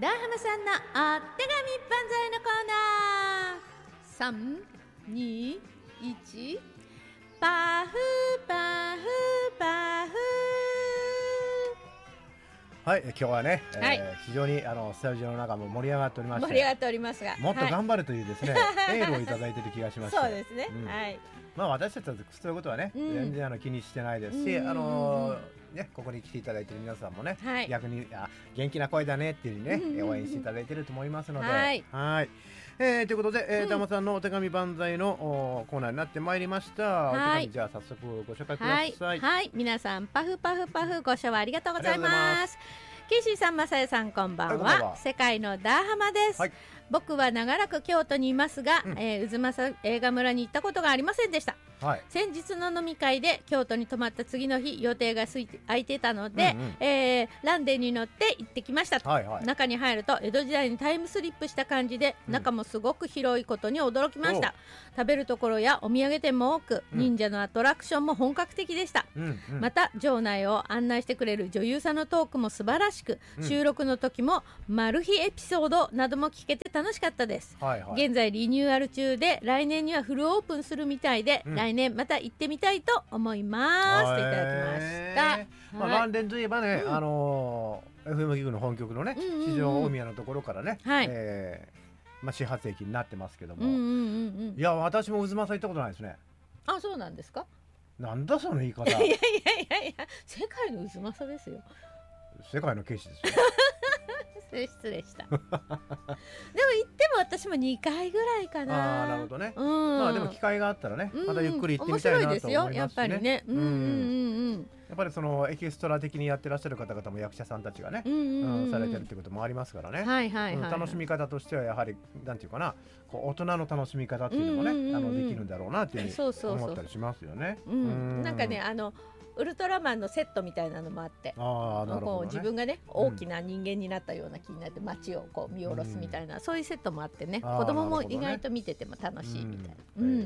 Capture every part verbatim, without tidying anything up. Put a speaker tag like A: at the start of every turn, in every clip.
A: ダーハマさんのお手紙万歳のコーナー。さん、に、いち、パフパフパフ。
B: はい、今日はね、
A: はい
B: えー、非常にあのスタジオの中も盛り上がっておりまして、
A: 盛り上がっておりますが、
B: もっと頑張るというですね、
A: はい、
B: エールをいただいている気がしまして、
A: そうですね、うん、はい。
B: まあ私たちはそういうことはね、うん、全然あの気にしてないですし、
A: うん、
B: あのー、ね、ここに来ていただいている皆さんもね、はい、逆にあ元気な声だねっていう風にね、応援していただいていると思いますので、はい、はい、えー、ということで、えー、ダーハマさんのお手紙万歳のコーナーになってまいりました。はい、お手紙じゃあ早速ご紹介ください。
A: はい、はい、皆さんパフパフパフご視聴ありがとうございます。ケイシーさん、マサヤさん、こんばんは。はい、世界のダーハマです。はい、僕は長らく京都にいますが、うん、えー、渦政映画村に行ったことがありませんでした。はい、先日の飲み会で京都に泊まった次の日予定が空いて空いてたので、うんうん、えー、ランデに乗って行ってきましたと。はいはい、中に入ると江戸時代にタイムスリップした感じで、うん、中もすごく広いことに驚きました。食べるところやお土産店も多く、うん、忍者のアトラクションも本格的でした。うんうん、また場内を案内してくれる女優さんのトークも素晴らしく、うん、収録の時もマル秘エピソードなども聞けて楽しかったです。はいはい、現在リニューアル中で来年にはフルオープンするみたいで、うん、来年また行ってみたいと思いますといただきました。はい、
B: まあ、ランデンといえばね、うん、あのー、エフエム ギグの本局のね、うんうんうん、四条大宮のところからね、はい、えーまあ、始発駅になってますけども、うんうんうんうん、いや私も渦政行ったことないですね。
A: あ、そうなんですか。
B: なんだその言い方。
A: いやいやいやいや、世界の渦政ですよ。
B: 世界のケイシですよ。
A: 失礼した。でも行っても私もにかいぐらいかな。
B: ああ、なるほどね。うん、まあでも機会があったらね、またゆっくり行ってみたいなと思いますしね。面白いですよ、やっぱりね。うんうんうんうん。やっぱりそのエキストラ的にやってらっしゃる方々も役者さんたちがね、うんうんうん、されてるってこともありますからね。はいはいはいはい、楽しみ方としてはやはりなんていうかな、こう大人の楽しみ方っていうのもね、うんうんうん、あのできるんだろうなっていうふうに思ったりしますよね。
A: うん、なんかね、あのウルトラマンのセットみたいなのもあって、あ、なるほどね、こう自分がね大きな人間になったような気になって街をこう見下ろすみたいな、うん、そういうセットもあってね、子供も意外と見てても楽しいみたいな、うんうん、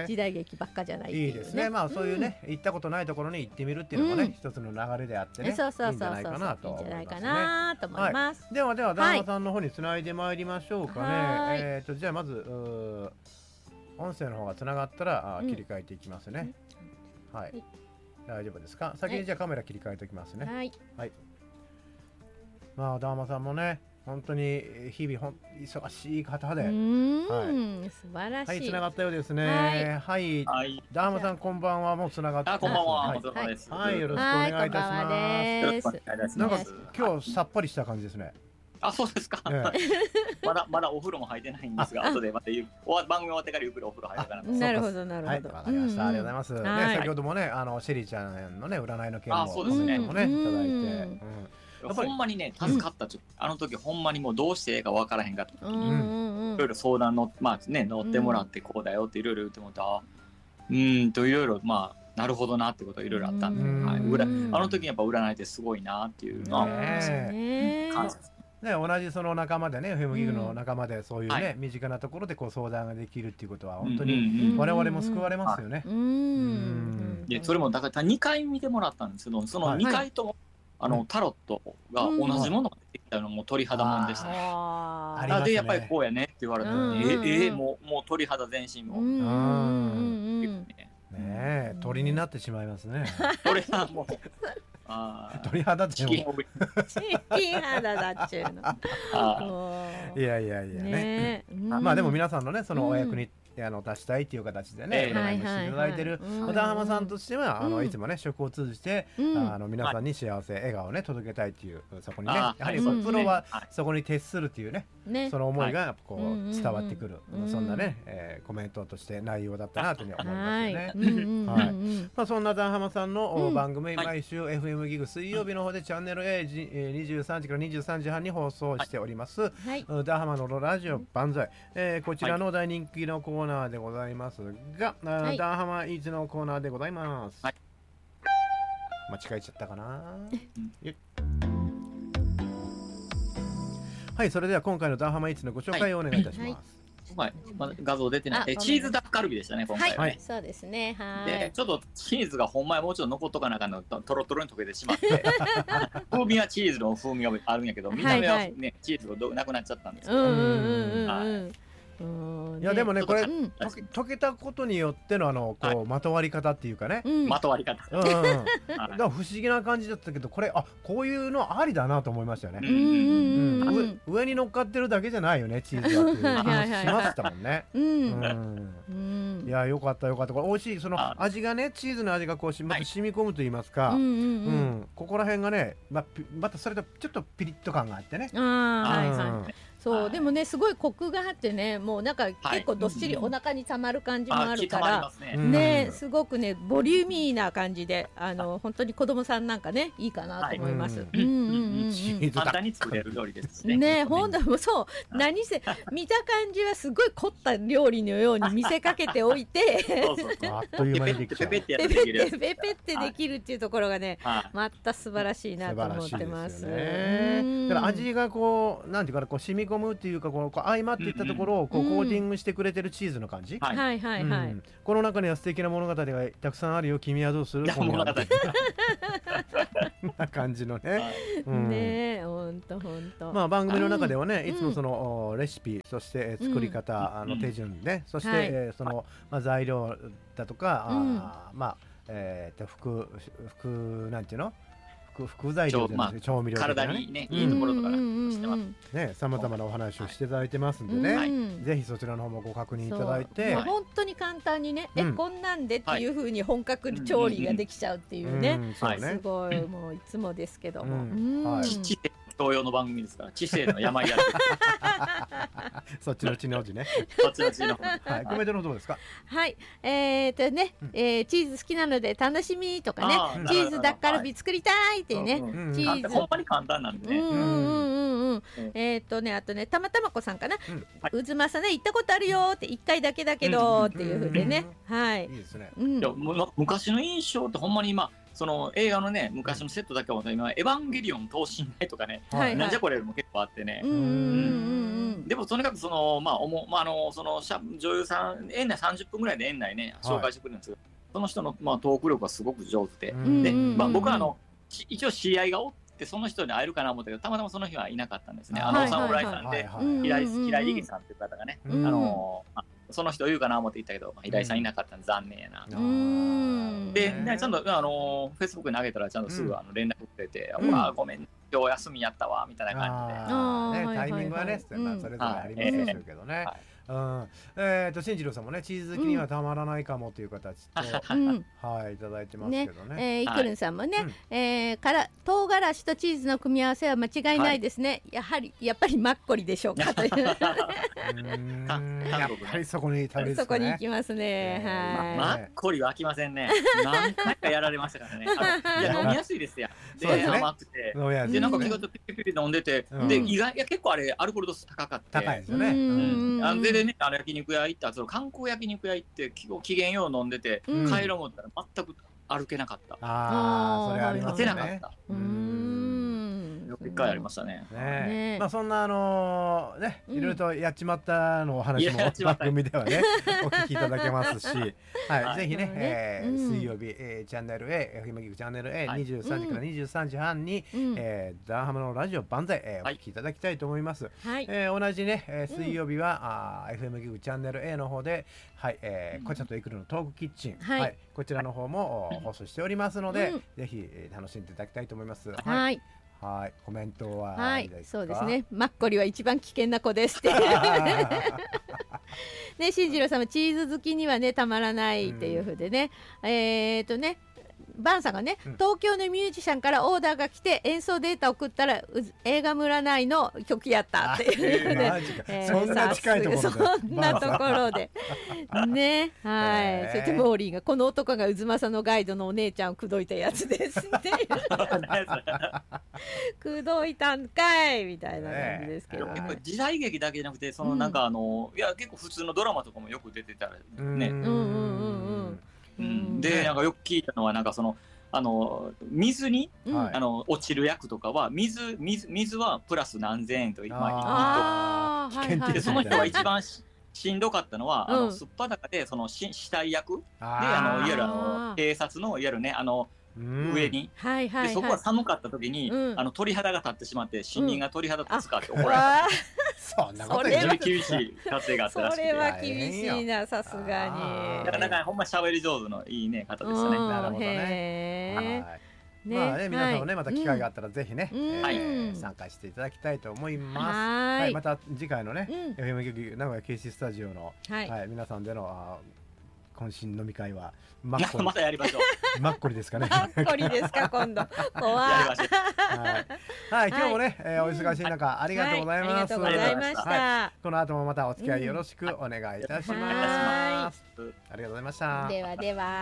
A: 時代劇ばっかじゃないっていうね。いいですね。まあそういうね、うん、行ったことないところに行ってみるっていうのもね、うん、一つの流れであってね、そうそうそうそう、いいんじゃないかなと思いますね。いいんじゃないかなと思います。はい、ではではダーハマさんの方につないでまいりましょうかね。はい、えっとじゃあまず音声の方がつながったら、うん、切り替えていきますね。うん、はい。はい、大丈夫ですか。先にじゃあカメラ切り替えておきますね。はい、はい、まあダーハマさんもね本当に日々ほん忙しい方で、うん、はい、素晴らしい。はい、つながったようですね。はい、はい、ダーハマさんこんばんは。もうつながってます。あ、こんばんは。はい、はい、よろしくお願いいたします。よろしくお願いいたします。なんか今日さっぱりした感じですね。
C: あ、そうですか。ええ、まだまだお風呂も入ってないんですが、後でまた番組終わってからゆっくりお風呂入るかなと。
A: なるほどなるほど。
B: わかりました。ありがとうございます。ね、先ほどもね、あのシェリーちゃんのね占いの件もコメントもねいただいて。
C: ほんまにね助かった。ちょっとあの時ほんまにもうどうしていいか分からへんかった時にいろいろ相談のまあね乗ってもらってこうだよっていろいろ言ってもらった。うんといろいろまあなるほどなってことがいろいろあったんで、はい、あの時にやっぱ占いってすごいなっていうのは思いましたね。感謝です。
B: ね、同じその仲間でね、エフエム ギグの仲間でそういうね、はい、身近なところでこう相談ができるっていうことは本当に我々も救われますよね。
C: で、それもだからにかい見てもらったんですけど、そのにかいとも、はい、あのタロットが同じものが出てきたのも鳥肌もんでしたね。ああでやっぱりこうやねって言われて、ええもうもう鳥肌全身も。
B: ねえ、鳥になってしまいますね。
C: 鳥はもう。
B: あ鳥肌ってチ
A: キン肌だっちゅうの。
B: いやいやいやね。まあでも皆さんのねそのお役にあの出したいっていう形でね占いもしていただいてるダーハマさんとしてはあのいつもね食を通じてあの皆さんに幸せ笑顔をね届けたいっていうそこにねやはりプロはそこに徹するっていうねその思いがこう伝わってくるそんなねコメントとして内容だったなというふうに思いますよね。はい。まあそんなダーハマさんの番組毎週 エフエム ギグ水曜日の方でチャンネル A にじゅうさんじからにじゅうさんじはんに放送しておりますダーハマのラジオ万歳こちらの大人気のコーナーコーナーでございますが、はい、ダーハマイーツのコーナーでございます。はい、間違えちゃったかな。はい、それでは今回のダーハマイーツのご紹介をお願いいたします。
A: は
C: はい、まだ画像出てない。え、チーズダッカルビでしたね、今回はね。
A: はい、そうですね。はい。
C: で、ちょっとチーズがほんまはもうちょっと残っとかなあかんの、とろとろに溶けてしまって、風味はチーズの風味があるんやけど、見た目はね、はいはい、チーズがどなくなっちゃったんですけど。うんうんうんうん。
B: いやでもねこれ溶けたことによってのあのこうまとわり方っていうかね、
C: まとわり方、
B: だから不思議な感じだったけど、これあこういうのありだなと思いましたよね。上に乗っかってるだけじゃないよねチーズはっていう話しましたもんね。いやよかったよかった。これ美味しい、その味がね、チーズの味がこうまた染み込むと言いますか、ここら辺がねまたそれとちょっとピリッと感があってね。
A: そうでもねすごいコクがあってね、もうなんか結構どっしりお腹にたまる感じもあるから、ねすごくねボリューミーな感じで、あの本当に子供さんなんかねいいかなと思います。
C: 簡単に作れる料理ですね。
A: ね本当もそう、何せ見た感じはすごい凝った料理のように見せかけておいて、
B: あっという間にできちゃう。
A: ペペってペペってできるっていうところがねまた素晴らしいなと思ってます。だ
B: から味がこうなんていうかな、こう染み込むっていうか、この相まっていったところをこうコーティングしてくれてるチーズの感じ。
A: はいはいはい。
B: この中には素敵な物語がたくさんあるよ、君はどうする？
C: 物語。
B: な感じのね。
A: ねえ、本当本当。
B: まあ番組の中ではね、いつもそのレシピ、そして作り方、あの手順ね、そしてそのまあ材料だとか、まあえっと副副なんていうの？副材料じゃなくて調味料とかね、
C: 体にねいいところとかしてます
B: ね、さまざまなお話をしていただいてますんでね、ぜひそちらの方もご確認いただいて、
A: 本当に簡単にね、えこんなんでっていう風に本格調理ができちゃうっていうね、すごいもういつもですけども、
C: 同様の番組ですから、知性の山やる。
B: そっちのちの字ね。
C: そっちのちの。
B: はい、コメントのどうですか。
A: はい、えっとね、えチーズ好きなので楽しみとかね、チーズダッカルビ作りたいっていうね、チーズ。
C: ほんまに簡単なんでね。
A: うんうんうん。えっとね、あとね、たまたまこさんかな、渦政ね行ったことあるよって一回だけだけどっていう風でね、はい。
B: いいですね。
C: 昔の印象ってほんまに今。その映画のね昔のセットだけは今エヴァンゲリオン等身大とかね、なんじゃこれも結構あってね、でもとにかくそのまあおもまああのその女優さん園内さんじゅっぷんぐらいで園内ね紹介してくれるんですけど、その人のまあトーク力がすごく上手で、でまあ僕はあの一応知り合いがおってその人に会えるかなと思ったけど、たまたまその日はいなかったんですね。あのサムライさんで平井平井理恵さんという方がね、あのその人言うかな思って言ったけど、平井さんいなかったんで残念やな。で、ね、ちゃんとあのフェイスブックに上げたらちゃんとすぐあの連絡くれて、うん、わあごめん今日休みやったわみたいな感
B: じで、ね、タイミングはね、それぞれありますでしょうけどね。うん、えっと進次郎さんもねチーズ好きにはたまらないかもという形と、はいいただいてますけどね。
A: イクルンさんもね、えから唐辛子とチーズの組み合わせは間違いないですね。やはりやっぱりマッコリでしょうかという。やっ
B: ぱりそこに食べ
A: そこに行きますね。はい。
C: マッコリは飽きませんね。何回かやられましたからね。いや飲みやすいですよ。で甘くて、でなんか結構ピピピピ飲んでて、で意外いや結構あれアルコール度数高かった。
B: 高いですよね。
C: でね、あの焼肉屋行ったその観光焼肉屋行って機嫌よう飲んでて、うん、帰ろう思ったら全く歩けなかった。
B: ああ、それありますね。
C: 立てなかった。うん。一回ありましたね。
B: ね。まあそんなあのね、いろいろとやっちまったのお話も番組ではねお聞きいただけますし、はいぜひね水曜日チャンネル A、エフエム ギグチャンネル A にじゅうさんじからにじゅうさんじはんにダーハムのラジオ万歳お聞きいただきたいと思います。同じね水曜日は エフエム ギグチャンネル A の方で、はいこちらとイクルのトークキッチン、はいこちらの方も放送しておりますので、ぜひ楽しんでいただきたいと思います。はい。はい、コメントは
A: はい、そうですね。マッコリは一番危険な子ですって。ね、進次郎さんもチーズ好きにはねたまらないっていう風でね、うん、えっとね。バンさんがね、うん、東京のミュージシャンからオーダーが来て演奏データ送ったら映画村内の曲やったっていうね、
B: えー、そんな近いところで
A: そんなところでねはい、えー、そしてモーリーがこの男が渦政のガイドのお姉ちゃんを口説いたやつですって口説いたんかいみたいな感じですけど、
C: えー、やっぱ時代劇だけじゃなくてそのなんかあの、うん、いや結構普通のドラマとかもよく出てたらね、うんうんうんうんうん、でなんかよく聞いたのはなんかそのあの水に、うん、あの落ちる役とかは水水水はプラス何千円と今言って、その人は一番しんどかったのは、あのすっぱだかでそのし死体役で、あのいわゆるあの警察のいわゆるね、あの上に、
A: はいはいはい、
C: でそこが寒かった時に、うん、あの鳥肌が立ってしまって、死人が鳥肌立つかって怒られた。そんなこと非常に厳しい撮影があったらしくて。
A: それは厳しいな、さすがに。
C: だからなんかほんま喋り上手のいいね方でしたね。
B: なるほどね。まあね、皆さんもね、また機会があったらぜひね、参加していただきたいと思います。はい、また次回のね、エフエム 局名古屋 ケーシー スタジオの皆さんでの懇親飲み会は
C: マッコリまたやりましょ
B: う。マッコリですかね。
A: マッコリですか今度。怖い。
B: はい、今日もね、お忙しい中ありがとうございます。
A: ありがとうございました。
B: この後もまたお付き合いよろしくお願いいたします。ありがとうございました。
A: ではでは。